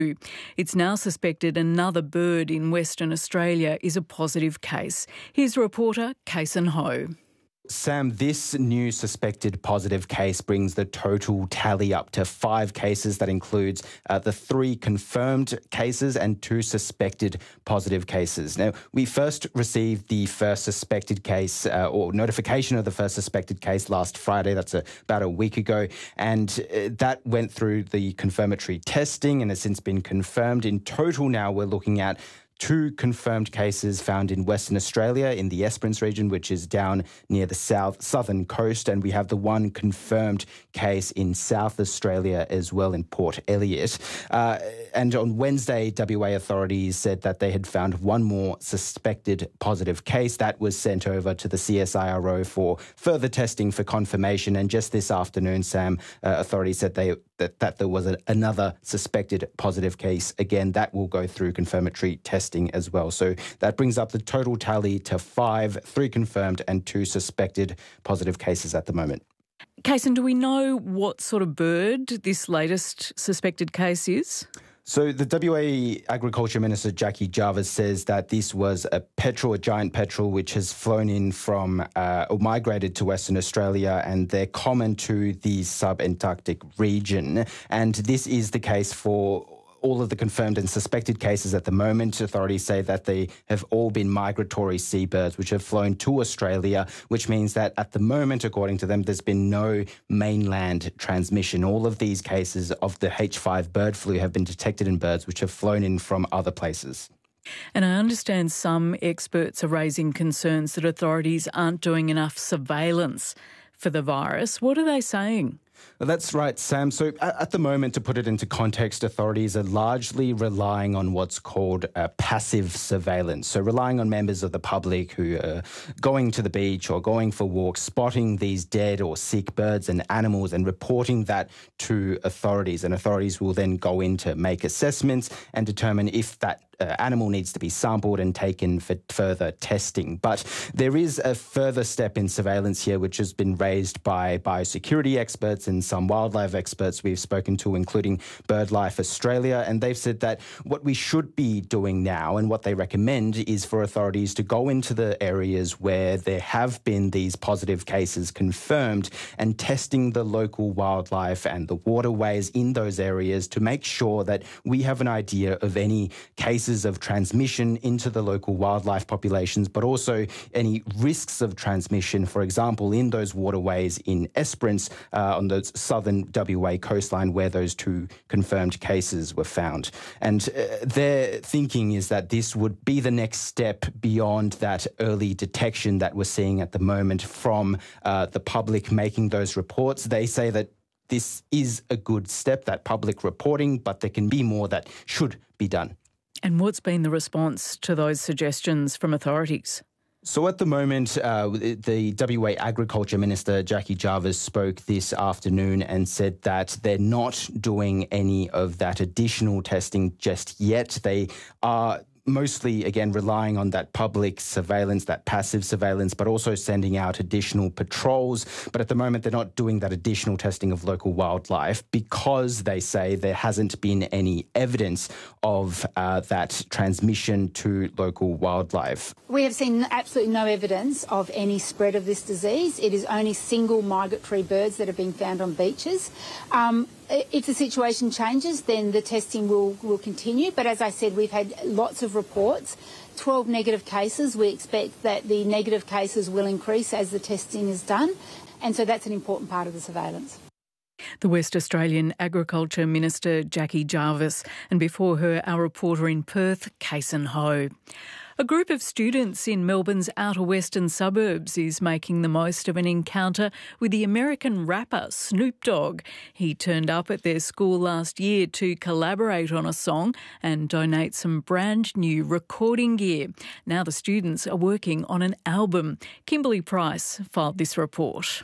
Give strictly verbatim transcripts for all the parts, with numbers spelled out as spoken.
It's now suspected another bird in Western Australia is a positive case. Here's reporter Kason Ho. Sam, this new suspected positive case brings the total tally up to five cases. That includes uh, the three confirmed cases and two suspected positive cases. Now, we first received the first suspected case uh, or notification of the first suspected case last Friday. That's a, about a week ago. And uh, that went through the confirmatory testing and has since been confirmed. In total now, we're looking at two confirmed cases found in Western Australia in the Esperance region, which is down near the south southern coast, and we have the one confirmed case in South Australia as well in Port Elliot. Uh, and on Wednesday, W A authorities said that they had found one more suspected positive case. That was sent over to the C S I R O for further testing for confirmation. And just this afternoon, Sam, uh, authorities said they that, that there was a, another suspected positive case. Again, that will go through confirmatory testing as well. So that brings up the total tally to five, three confirmed and two suspected positive cases at the moment. Kason, do we know what sort of bird this latest suspected case is? So the W A Agriculture Minister, Jackie Jarvis, says that this was a petrel, a giant petrel, which has flown in from uh, or migrated to Western Australia, and they're common to the subantarctic region. And this is the case for all of the confirmed and suspected cases at the moment. Authorities say that they have all been migratory seabirds which have flown to Australia, which means that at the moment, according to them, there's been no mainland transmission. All of these cases of the H five bird flu have been detected in birds which have flown in from other places. And I understand some experts are raising concerns that authorities aren't doing enough surveillance for the virus. What are they saying? Well, that's right, Sam. So at the moment, to put it into context, authorities are largely relying on what's called uh, passive surveillance. So relying on members of the public who are going to the beach or going for walks, spotting these dead or sick birds and animals and reporting that to authorities. And authorities will then go in to make assessments and determine if that Uh, animal needs to be sampled and taken for further testing. But there is a further step in surveillance here which has been raised by biosecurity experts and some wildlife experts we've spoken to, including BirdLife Australia, and they've said that what we should be doing now and what they recommend is for authorities to go into the areas where there have been these positive cases confirmed and testing the local wildlife and the waterways in those areas to make sure that we have an idea of any cases of transmission into the local wildlife populations, but also any risks of transmission, for example, in those waterways in Esperance uh, on the southern W A coastline where those two confirmed cases were found. And uh, their thinking is that this would be the next step beyond that early detection that we're seeing at the moment from uh, the public making those reports. They say that this is a good step, that public reporting, but there can be more that should be done. And what's been the response to those suggestions from authorities? So at the moment, uh, the W A Agriculture Minister, Jackie Jarvis, spoke this afternoon and said that they're not doing any of that additional testing just yet. They are mostly, again, relying on that public surveillance, that passive surveillance, but also sending out additional patrols. But at the moment, they're not doing that additional testing of local wildlife because they say there hasn't been any evidence of uh, that transmission to local wildlife. We have seen absolutely no evidence of any spread of this disease. It is only single migratory birds that have been found on beaches. Um, If the situation changes, then the testing will, will continue. But as I said, we've had lots of reports, twelve negative cases. We expect that the negative cases will increase as the testing is done. And so that's an important part of the surveillance. The West Australian Agriculture Minister, Jackie Jarvis, and before her, our reporter in Perth, Kason Ho. A group of students in Melbourne's outer western suburbs is making the most of an encounter with the American rapper Snoop Dogg. He turned up at their school last year to collaborate on a song and donate some brand new recording gear. Now the students are working on an album. Kimberly Price filed this report.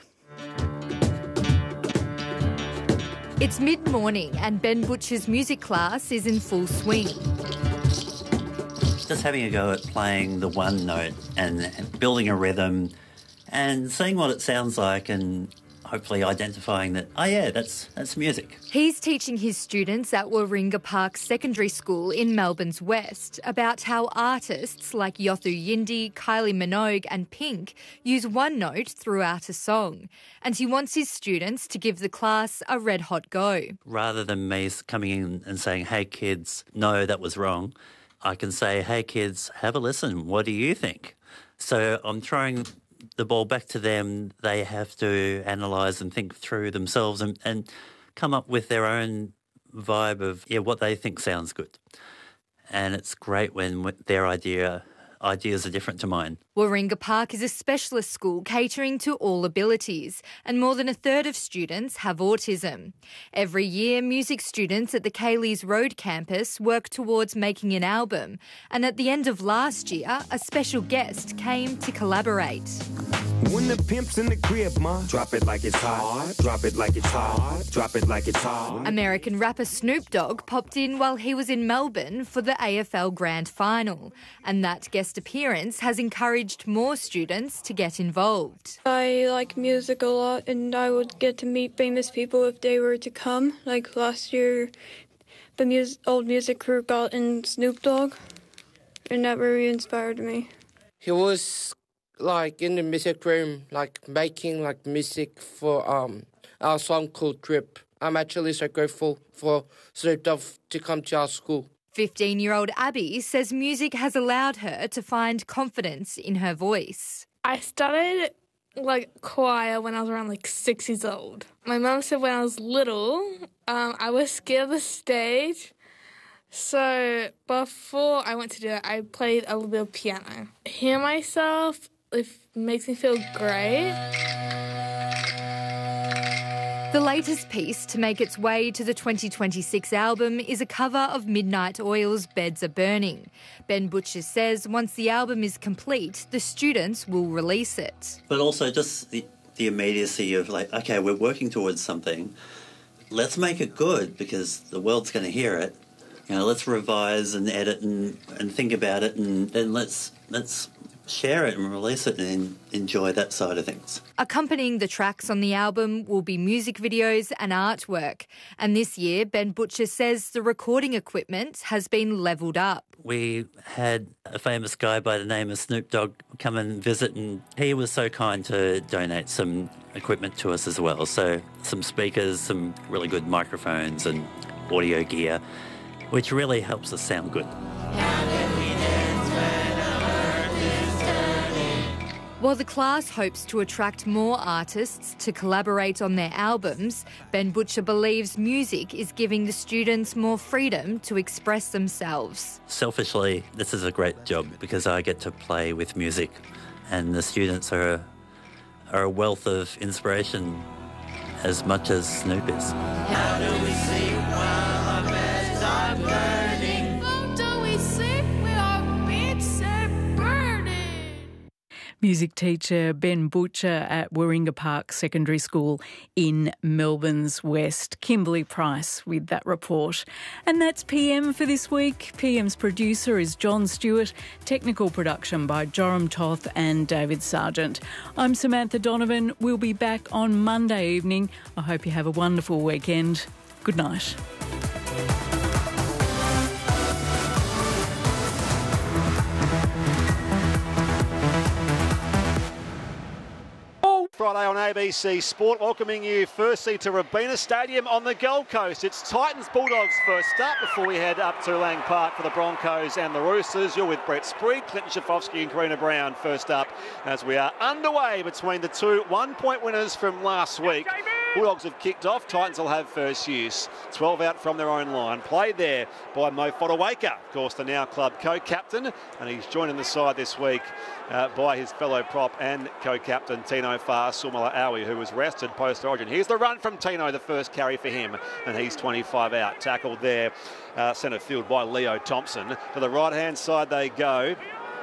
It's mid-morning and Ben Butcher's music class is in full swing. Just having a go at playing the one note and building a rhythm and seeing what it sounds like, and hopefully identifying that, oh yeah, that's that's music. He's teaching his students at Warringah Park Secondary School in Melbourne's West about how artists like Yothu Yindi, Kylie Minogue and Pink use one note throughout a song. And he wants his students to give the class a red-hot go. Rather than me coming in and saying, hey kids, no, that was wrong, I can say, hey kids, have a listen, what do you think? So I'm throwing the ball back to them. They have to analyse and think through themselves and, and come up with their own vibe of yeah what they think sounds good. And it's great when their idea ideas are different to mine. Warringah Park is a specialist school catering to all abilities, and more than a third of students have autism. Every year, music students at the Kayleys Road campus work towards making an album, and at the end of last year, a special guest came to collaborate. When the pimp's in the crib, ma, drop it like it's hot, drop it like it's hot, drop it like it's hot. American rapper Snoop Dogg popped in while he was in Melbourne for the A F L Grand Final, and that guest appearance has encouraged more students to get involved. I like music a lot, and I would get to meet famous people if they were to come. Like last year, the mus- old music crew got in Snoop Dogg, and that really inspired me. He was like in the music room, like making like music for um our song called Drip. I'm actually so grateful for Snoop Dogg to come to our school. fifteen-year-old Abby says music has allowed her to find confidence in her voice. I started like choir when I was around like six years old. My mum said when I was little, um, I was scared of the stage. So before I went to do it, I played a little bit of piano. Hear myself, it makes me feel great. The latest piece to make its way to the twenty twenty-six album is a cover of Midnight Oil's Beds Are Burning. Ben Butcher says once the album is complete, the students will release it. But also just the, the immediacy of like, okay, we're working towards something. Let's make it good because the world's going to hear it. You know, let's revise and edit and, and think about it, and then let's let's share it and release it and enjoy that side of things. Accompanying the tracks on the album will be music videos and artwork. And this year, Ben Butcher says the recording equipment has been levelled up. We had a famous guy by the name of Snoop Dogg come and visit, and he was so kind to donate some equipment to us as well. So some speakers, some really good microphones and audio gear, which really helps us sound good. While the class hopes to attract more artists to collaborate on their albums, Ben Butcher believes music is giving the students more freedom to express themselves. Selfishly, this is a great job because I get to play with music, and the students are a, are a wealth of inspiration as much as Snoop is. How do we sleep while our beds are burning? How do we sleep with our beds are burning? Music teacher Ben Butcher at Warringah Park Secondary School in Melbourne's West. Kimberly Price with that report. And that's P M for this week. P M's producer is John Stewart. Technical production by Joram Toth and David Sargent. I'm Samantha Donovan. We'll be back on Monday evening. I hope you have a wonderful weekend. Good night. Friday on A B C Sport, welcoming you firstly to Robina Stadium on the Gold Coast. It's Titans Bulldogs first up before we head up to Lang Park for the Broncos and the Roosters. You're with Brett Sprigg, Clinton Schifofsky and Karina Brown first up as we are underway between the two one-point winners from last week. Bulldogs have kicked off. Titans will have first use. twelve out from their own line. Played there by Mo Fodawaker, of course, the now club co-captain, and he's joining the side this week uh, by his fellow prop and co-captain Tino Fa'asuamaleaui, who was rested post-origin. Here's the run from Tino, the first carry for him, and he's twenty-five out. Tackled there, uh, centre field by Leo Thompson. To the right-hand side they go.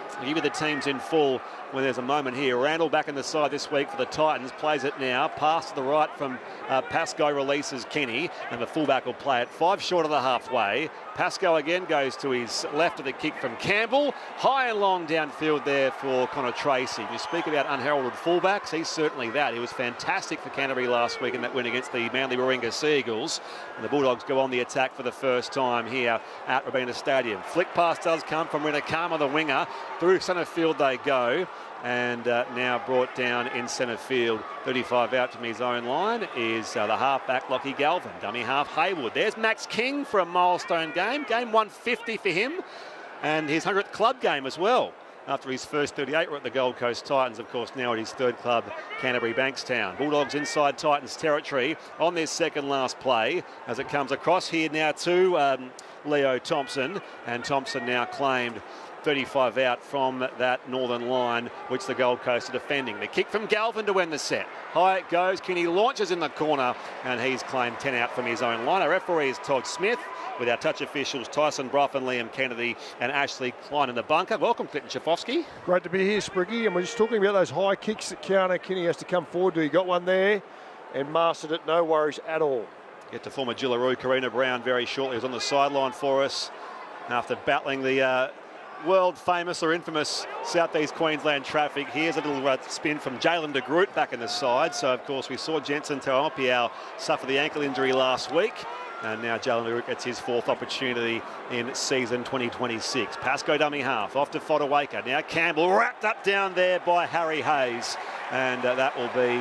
I'll give you the teams in full when there's a moment here. Randall back in the side this week for the Titans. Plays it now. Pass to the right from uh, Pascoe, releases Kenny, and the fullback will play it. Five short of the halfway. Pascoe again goes to his left of the kick from Campbell. High and long downfield there for Connor Tracy. You speak about unheralded fullbacks. He's certainly that. He was fantastic for Canterbury last week in that win against the Manly Warringah Seagulls. And the Bulldogs go on the attack for the first time here at Robina Stadium. Flick pass does come from Rinakama, the winger. Through centre field they go. And uh, now brought down in centre field. thirty-five out from his own line is uh, the half-back Lockie Galvin. Dummy half Haywood. There's Max King for a milestone game. Game one fifty for him. And his hundredth club game as well. After his first thirty-eight were at the Gold Coast Titans, of course, now at his third club, Canterbury Bankstown. Bulldogs inside Titans territory on their second last play as it comes across here now to um, Leo Thompson. And Thompson now claimed thirty-five out from that northern line, which the Gold Coast are defending. The kick from Galvin to win the set. High it goes. Kenny launches in the corner, and he's claimed ten out from his own line. Our referee is Todd Smith, with our touch officials Tyson Brough and Liam Kennedy and Ashley Klein in the bunker. Welcome, Clinton Schifofsky. Great to be here, Spriggy. And we're just talking about those high kicks that Keanu Kenny has to come forward to. He got one there and mastered it. No worries at all. Get to former Jillaroo, Karina Brown, very shortly. Who's on the sideline for us after battling the Uh, world famous or infamous southeast Queensland traffic. Here's a little uh, spin from Jalen de Groot back in the side. So, of course, we saw Jensen Tauopiao suffer the ankle injury last week. And now Jalen de Groot gets his fourth opportunity in season twenty twenty-six. Pascoe dummy half, off to Fodawaker. Now Campbell wrapped up down there by Harry Hayes. And uh, that will be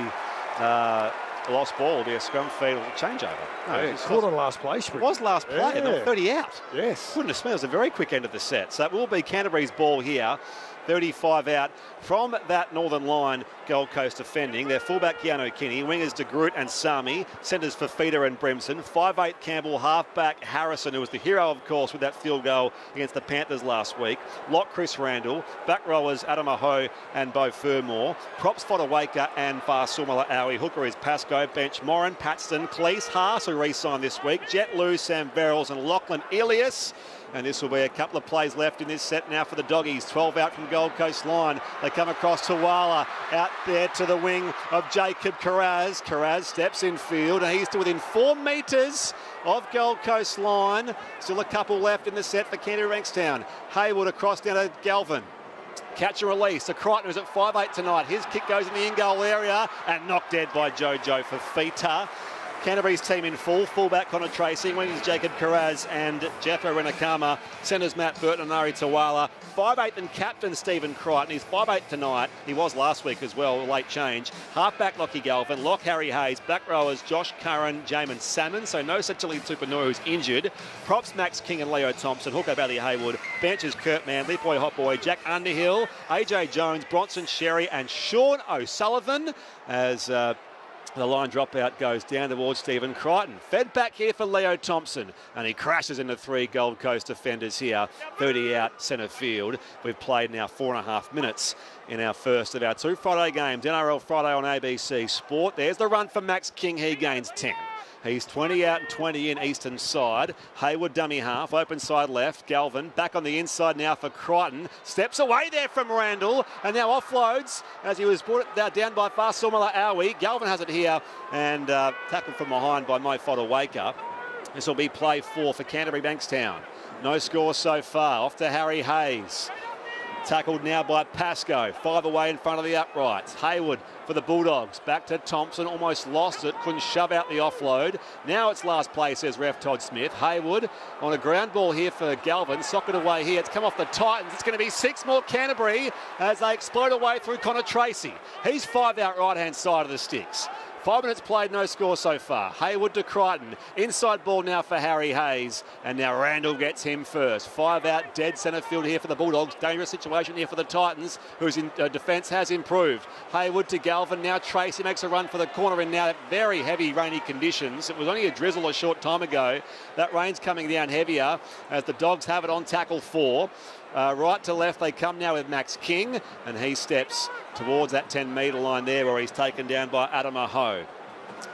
uh, a lost ball. Will be a scrum field changeover. No, yeah, caught on last play. It was last play. Yeah. They were thirty out. Yes. Goodness me, it was a very quick end of the set. So it will be Canterbury's ball here. thirty-five out from that northern line, Gold Coast defending. Their fullback Keanu Kenny, wingers de Groot and Sami, centres for Feeder and Brimson. five eight Campbell, halfback Harrison, who was the hero, of course, with that field goal against the Panthers last week. Lock Chris Randall, back rowers Adam Aho and Beau Fermor. Props Fodawaker and Farsumala Aui. Hooker is Pascoe, bench Moran, Paxton, Cleese, Haas, who re-signed this week. Jet Lou, Sam Verrills and Lachlan Elias. And this will be a couple of plays left in this set now for the Doggies. twelve out from Gold Coast line. They come across to Wala, out there to the wing of Jacob Carraz. Carraz steps in field, and he's to within four metres of Gold Coast line. Still a couple left in the set for Canterbury Bankstown. Haywood across down to Galvin. Catch and release. The Crichton is at five eight tonight. His kick goes in the in-goal area and knocked dead by Jojo Fafita. Canterbury's team in full. Fullback Connor Tracy, wingers Jacob Carraz and Jethro Renakama. Centres Matt Burton and Ari Tawala. five eight and captain Stephen Crichton. He's five eight tonight. He was last week as well, a late change. Halfback Lockie Galvin. Lock Harry Hayes. Back rowers Josh Curran, Jamin Salmon. So no Sachili Tupanua who's injured. Props Max King and Leo Thompson. Hooker Bailey Haywood. Benches Kurt Manley, Boy Hot Boy, Jack Underhill, A J Jones, Bronson Sherry and Sean O'Sullivan as uh, the line dropout goes down towards Stephen Crichton. Fed back here for Leo Thompson, and he crashes into three Gold Coast defenders here. thirty out centre field. We've played now four and a half minutes in our first of our two Friday games. N R L Friday on A B C Sport. There's the run for Max King. He gains ten. He's twenty out and twenty in eastern side. Haywood dummy half, open side left. Galvin back on the inside now for Crichton. Steps away there from Randall and now offloads as he was brought down by Farsumala Aui. Galvin has it here and uh, tackled from behind by Mo Fodawaker. This will be play four for Canterbury Bankstown. No score so far. Off to Harry Hayes. Tackled now by Pascoe. Five away in front of the uprights. Haywood for the Bulldogs. Back to Thompson. Almost lost it. Couldn't shove out the offload. Now it's last play, says ref Todd Smith. Haywood on a ground ball here for Galvin. Socket away here. It's come off the Titans. It's going to be six more Canterbury as they explode away through Connor Tracy. He's five out right-hand side of the sticks. Five minutes played, no score so far. Haywood to Crichton. Inside ball now for Harry Hayes. And now Randall gets him first. Five out, dead centre field here for the Bulldogs. Dangerous situation here for the Titans, whose in, uh, defence has improved. Haywood to Galvin. Now Tracy makes a run for the corner in now very heavy rainy conditions. It was only a drizzle a short time ago. That rain's coming down heavier as the Dogs have it on tackle four. Uh, right to left, they come now with Max King, and he steps towards that ten metre line there where he's taken down by Adam Aho.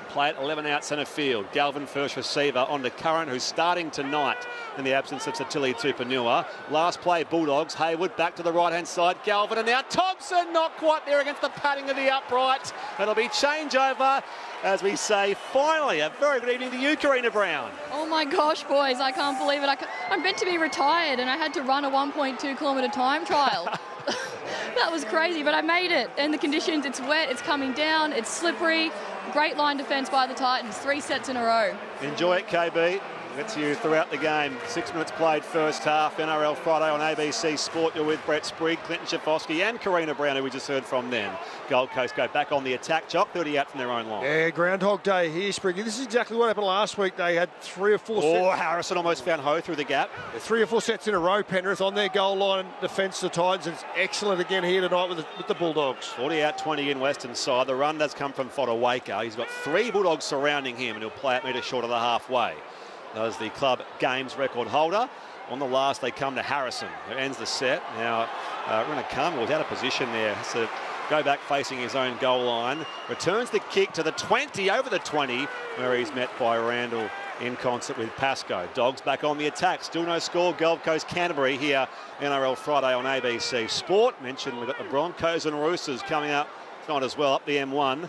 play it eleven out centre field. Galvin first receiver on to Curran, who's starting tonight in the absence of Satili Tupanua. Last play, Bulldogs. Hayward back to the right-hand side. Galvin, and now Thompson, not quite there against the padding of the upright. It'll be changeover as we say, finally, a very good evening to you, Karina Brown. Oh my gosh, boys, I can't believe it. I I'm meant to be retired and I had to run a one point two kilometre time trial. That was crazy, but I made it. And the conditions, it's wet, it's coming down, it's slippery. Great line defence by the Titans, three sets in a row. Enjoy it, K B. Gets you throughout the game. Six minutes played first half. N R L Friday on A B C Sport. You're with Brett Sprigg, Clinton Schifosky and Karina Brown, who we just heard from then. Gold Coast go back on the attack. Jock, thirty out from their own line. Yeah, Groundhog Day here, Spriggy. This is exactly what happened last week. They had three or four Oh, sets. Harrison almost found Ho through the gap. Three or four sets in a row, Penrith, on their goal line defence to Titans. It's excellent again here tonight with the, with the Bulldogs. forty out, twenty in Western side. The run does come from Fodawaker. He's got three Bulldogs surrounding him, and he'll play at metre short of the halfway. As the club games record holder. On the last, they come to Harrison, who ends the set. Now, uh, Runakama was out of position there. So go back facing his own goal line. Returns the kick to the twenty, over the twenty, where he's met by Randall in concert with Pascoe. Dogs back on the attack. Still no score. Gold Coast Canterbury here, N R L Friday on A B C Sport. Mentioned we've got the Broncos and Roosters coming up tonight as well, up the M one.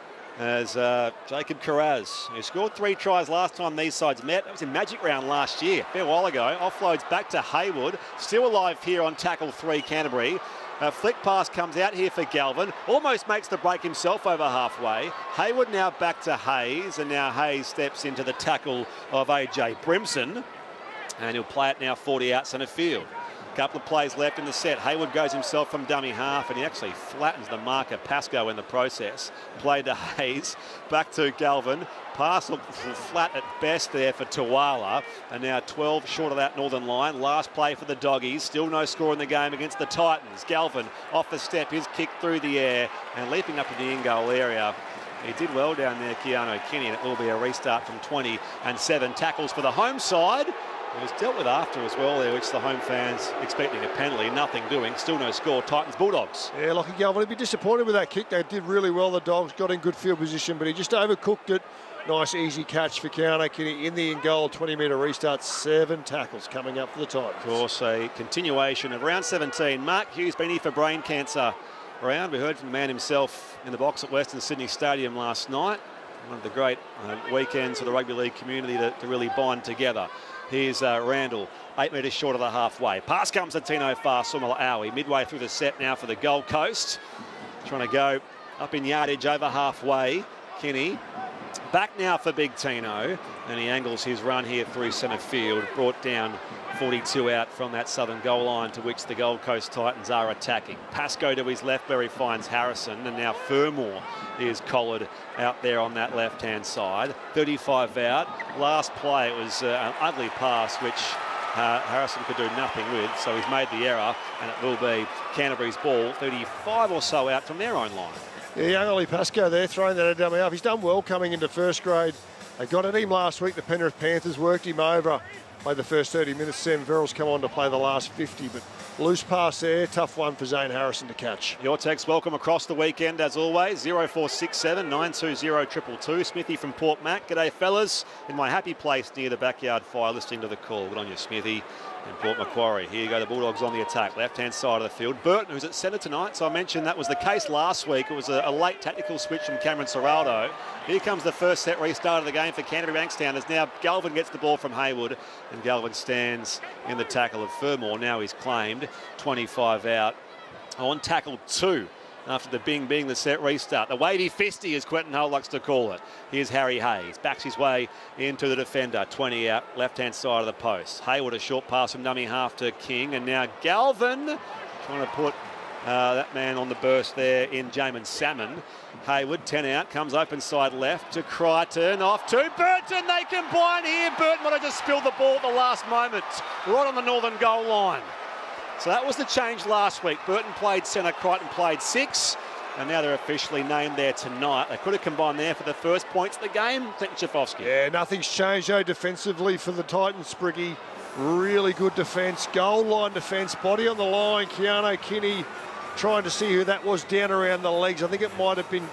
As uh, Jacob Carraz, who scored three tries last time these sides met. That was in Magic Round last year, a fair while ago. Offloads back to Hayward. Still alive here on tackle three, Canterbury. A flick pass comes out here for Galvin. Almost makes the break himself over halfway. Hayward now back to Hayes, and now Hayes steps into the tackle of A J Brimson. And he'll play it now forty out centre field. Couple of plays left in the set. Hayward goes himself from dummy half, and he actually flattens the marker Pascoe in the process. Played to Hayes, back to Galvin. Pass looked flat at best there for Tuwala, and now twelve short of that northern line. Last play for the Doggies. Still no score in the game against the Titans. Galvin off the step, his kick through the air and leaping up to the in-goal area. He did well down there, Keanu Kinney, and it will be a restart from twenty and seven. Tackles for the home side. It was dealt with after as well there, which the home fans expecting a penalty. Nothing doing. Still no score. Titans Bulldogs. Yeah, Lockie Galvin would be disappointed with that kick. They did really well. The Dogs got in good field position, but he just overcooked it. Nice easy catch for Keanu Kinney in the in-goal. twenty metre restart. Seven tackles coming up for the Titans. Of course, a continuation of round seventeen. Mark Hughes been here for brain cancer round. We heard from the man himself in the box at Western Sydney Stadium last night. One of the great uh, weekends for the rugby league community to, to really bind together. Here's uh, Randall, eight metres short of the halfway. Pass comes to Tino Fa'asuamaleaui, midway through the set now for the Gold Coast. Trying to go up in yardage over halfway. Kinney back now for Big Tino, and he angles his run here through centre field. Brought down forty-two out from that southern goal line to which the Gold Coast Titans are attacking. Pascoe to his left where he finds Harrison, and now Fermor is collared out there on that left-hand side. thirty-five out. Last play, it was uh, an ugly pass which uh, Harrison could do nothing with, so he's made the error, and it will be Canterbury's ball, thirty-five or so out from their own line. Yeah, young Ollie Pascoe there throwing that at dummy half. He's done well coming into first grade. They got at him last week. The Penrith Panthers worked him over. Played the first thirty minutes. Sam Verrill's come on to play the last fifty, but loose pass there. Tough one for Zane Harrison to catch. Your text welcome across the weekend as always. zero four six seven nine two zero two two two. Smithy from Port Mac. G'day fellas. In my happy place near the backyard fire, listening to the call. Good on you, Smithy. And Port Macquarie. Here you go, the Bulldogs on the attack. Left-hand side of the field. Burton, who's at centre tonight. So I mentioned that was the case last week. It was a, a late tactical switch from Cameron Ciraldo. Here comes the first set restart of the game for Canterbury Bankstown as now Galvin gets the ball from Hayward, and Galvin stands in the tackle of Fermor. Now he's claimed twenty-five out on tackle two after the bing bing the set restart. The wavy fisty, as Quentin Hull likes to call it. Here's Harry Hayes, backs his way into the defender, twenty out, left-hand side of the post. Hayward, a short pass from dummy half to King, and now Galvin trying to put uh, that man on the burst there in Jamin Salmon. Hayward, ten out, comes open side left to Crichton, off to Burton. They combine here. Burton might have just spilled the ball at the last moment, right on the northern goal line. So that was the change last week. Burton played centre, Crichton played six, and now they're officially named there tonight. They could have combined there for the first points of the game. Clinton Schifosky. Yeah, nothing's changed though defensively for the Titans, Spriggy. Really good defence, goal line defence, body on the line. Keanu Kinney trying to see who that was down around the legs. I think it might have been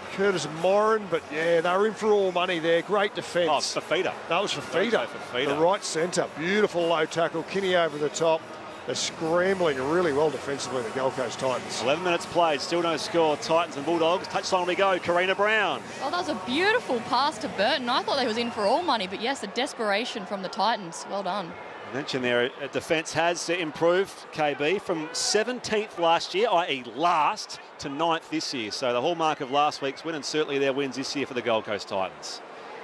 Curtis Moran, but yeah, they were in for all money there. Great defence. Oh, Fafita. That was Fafita. The right centre. Beautiful low tackle. Kinney over the top. They're scrambling really well defensively, the Gold Coast Titans. eleven minutes played, still no score. Titans and Bulldogs. Touchline we go. Karina Brown. Oh, that was a beautiful pass to Burton. I thought they was in for all money, but yes, the desperation from the Titans. Well done. I mentioned there, uh, defence has improved, K B, from seventeenth last year, that is last, to ninth this year. So the hallmark of last week's win, and certainly their wins this year for the Gold Coast Titans.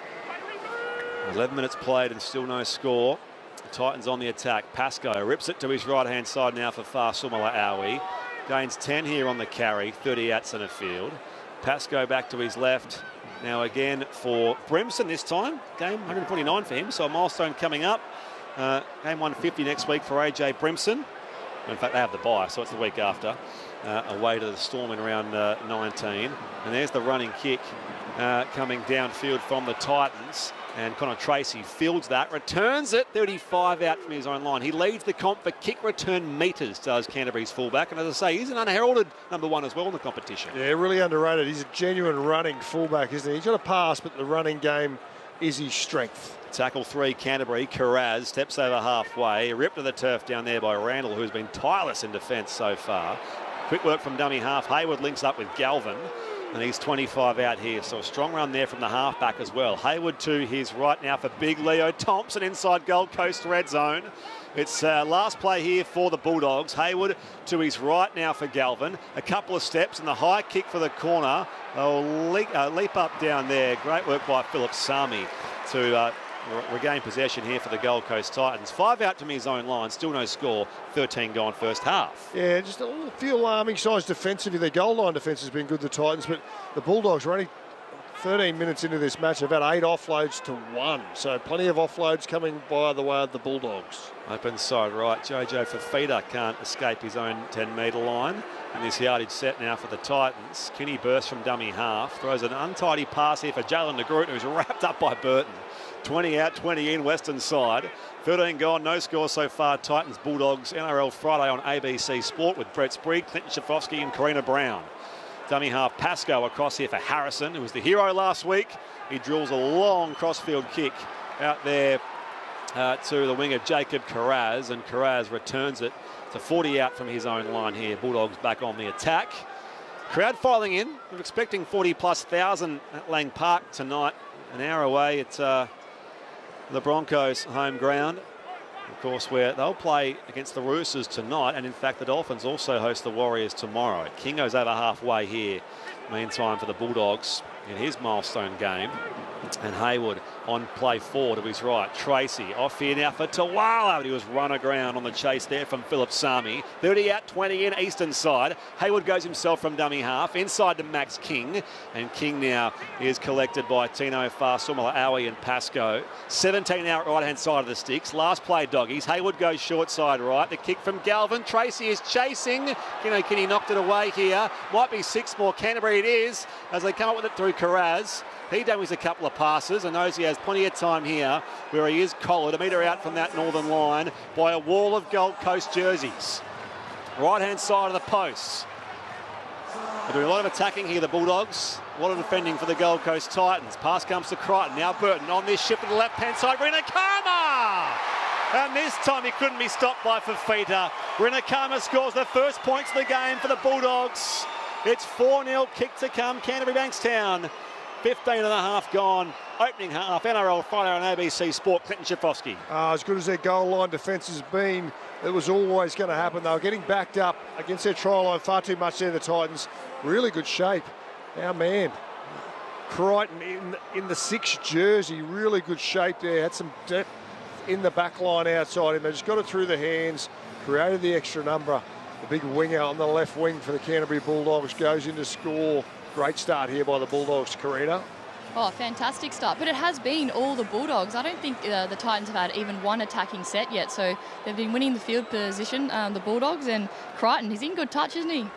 eleven minutes played and still no score. The Titans on the attack. Pascoe rips it to his right-hand side now for Fasumala Awi. Gains ten here on the carry, thirty out centre field. Pascoe back to his left. Now again for Brimson this time. Game one forty-nine for him, so a milestone coming up. Uh, game one fifty next week for A J Brimson. In fact, they have the bye, so it's the week after. Uh, away to the Storm in round uh, nineteen. And there's the running kick uh, coming downfield from the Titans. And Connor Tracy fields that, returns it, thirty-five out from his own line. He leads the comp for kick return metres, does Canterbury's fullback. And as I say, he's an unheralded number one as well in the competition. Yeah, really underrated. He's a genuine running fullback, isn't he? He's got a pass, but the running game is his strength. Tackle three, Canterbury. Carraz steps over halfway. Ripped to the turf down there by Randall, who's been tireless in defence so far. Quick work from dummy half. Hayward links up with Galvin. And he's twenty-five out here, so a strong run there from the halfback as well. Hayward to his right now for big Leo Thompson inside Gold Coast red zone. It's uh, last play here for the Bulldogs. Hayward to his right now for Galvin. A couple of steps and the high kick for the corner. They'll leap, uh, leap up down there. Great work by Philip Sami to uh, regain possession here for the Gold Coast Titans. Five out to his own line, still no score. thirteen gone first half. Yeah, just a few alarming signs defensively. Their goal line defence has been good, the Titans, but the Bulldogs are only thirteen minutes into this match. They've had eight offloads to one, so plenty of offloads coming by the way of the Bulldogs. Open side right, Jojo Fafita can't escape his own ten metre line. And this yardage set now for the Titans. Kinney bursts from dummy half, throws an untidy pass here for Jalen DeGroot, who's wrapped up by Burton. twenty out, twenty in, western side. thirteen gone, no score so far. Titans, Bulldogs, N R L Friday on A B C Sport with Brett Sprague, Clinton Schifofsky and Karina Brown. Dummy half Pascoe across here for Harrison, who was the hero last week. He drills a long crossfield kick out there uh, to the winger Jacob Carraz, and Carraz returns it to forty out from his own line here. Bulldogs back on the attack. Crowd filing in. We're expecting forty plus thousand at Lang Park tonight. An hour away at uh, the Broncos' home ground. Of course, where they'll play against the Roosters tonight, and in fact the Dolphins also host the Warriors tomorrow. Kingo's over halfway here. Meantime for the Bulldogs in his milestone game. And Hayward on play four to his right. Tracy off here now for Tawala, but he was run aground on the chase there from Philip Sami. thirty out, twenty in, eastern side. Hayward goes himself from dummy half, inside to Max King. And King now is collected by Tino Fasumala Awi and Pascoe. seventeen out, right-hand side of the sticks. Last play, doggies. Hayward goes short side right. The kick from Galvin. Tracy is chasing. You know, Kinney knocked it away here. Might be six more. Canterbury it is, as they come up with it through Carraz. He dummies a couple of passes and knows he has plenty of time here, where he is collared a metre out from that northern line by a wall of Gold Coast jerseys. Right-hand side of the posts. They're doing a lot of attacking here, the Bulldogs. A lot of defending for the Gold Coast Titans. Pass comes to Crichton. Now Burton on this shift to the left-hand side. Rinakama! And this time he couldn't be stopped by Fafita. Rinakama scores the first points of the game for the Bulldogs. It's four nil, kick to come, Canterbury Bankstown. fifteen and a half gone. Opening half, N R L Friday on A B C Sport. Clinton Schifofsky. Uh, as good as their goal line defence has been, it was always going to happen. They were getting backed up against their try line far too much there, the Titans. Really good shape. Our man, Crichton in, in the sixth jersey, really good shape there. Had some depth in the back line outside him. They just got it through the hands, created the extra number. The big winger on the left wing for the Canterbury Bulldogs goes in to score. Great start here by the Bulldogs, Karina. Oh, fantastic start. But it has been all the Bulldogs. I don't think uh, the Titans have had even one attacking set yet. So they've been winning the field position, um, the Bulldogs. And Crichton, he's in good touch, isn't he?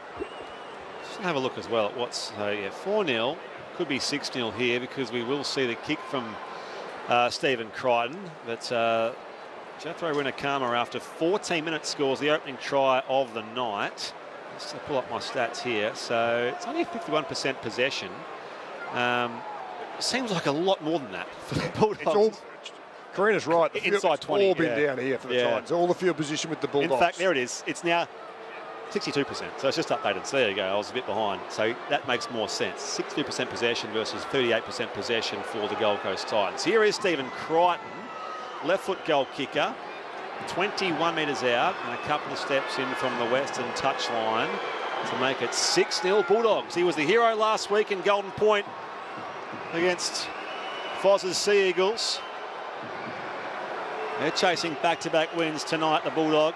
Just have a look as well at what's uh, yeah, four nil. Could be six nil here, because we will see the kick from uh, Stephen Crichton. But uh, Jethro Rinakama, after fourteen minutes, scores the opening try of the night. Just to pull up my stats here. So it's only fifty-one percent possession. Um, seems like a lot more than that for the Bulldogs. It's all, Karina's right. The Inside field, twenty. It's all been yeah. down here for the yeah. Titans. All the field position with the Bulldogs. In fact, there it is. It's now sixty-two percent. So it's just updated. So there you go. I was a bit behind. So that makes more sense. sixty-two percent possession versus thirty-eight percent possession for the Gold Coast Titans. Here is Stephen Crichton, left foot goal kicker, twenty-one metres out and a couple of steps in from the western touchline to make it six nil Bulldogs. He was the hero last week in Golden Point against Foz's Sea Eagles. They're chasing back-to-back wins tonight, the Bulldogs.